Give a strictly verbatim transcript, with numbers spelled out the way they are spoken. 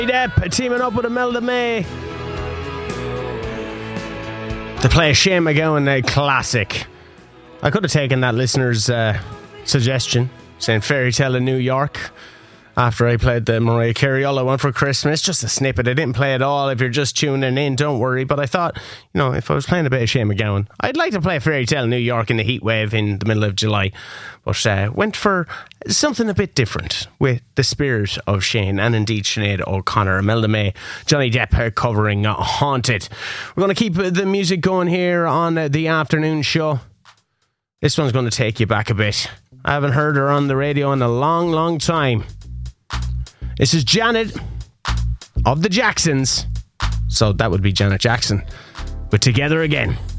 Depp teaming up with Imelda May to play Shane MacGowan, a classic. I could have taken that listener's uh, suggestion, saying Fairy Tale in New York, after I played the Mariah Carey All I Want for Christmas. Just a snippet. I didn't play it all. If you're just tuning in, don't worry. But I thought, you know, if I was playing a bit of Shane MacGowan, I'd like to play Fairy Tale in New York in the heat wave in the middle of July. But uh, went for something a bit different with the spirit of Shane and indeed Sinead O'Connor. Imelda May, Johnny Depp covering uh, Haunted. We're going to keep the music going here on uh, the afternoon show. This one's going to take you back a bit. I haven't heard her on the radio in a long, long time. This is Janet of the Jacksons. So that would be Janet Jackson. But Together Again.